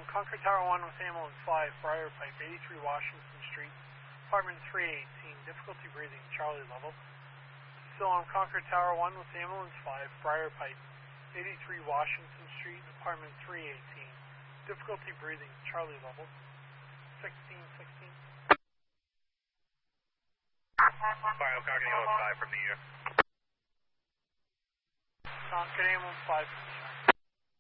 Concord Tower 1 with ambulance 5, Briar Pipe, 83 Washington Street, apartment 318, difficulty breathing, Charlie level. Still on Concord Tower 1 with ambulance 5, Briar Pipe, 83 Washington Street, apartment 318, difficulty breathing, Charlie level. 1616. Sorry, Concord ambulance 5 from New York. Concord ambulance 5.